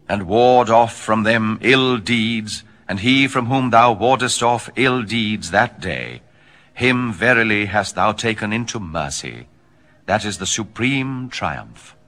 and ward off from them ill deeds, and he from whom thou wardest off ill deeds that day, him verily hast thou taken into mercy. That is the supreme triumph.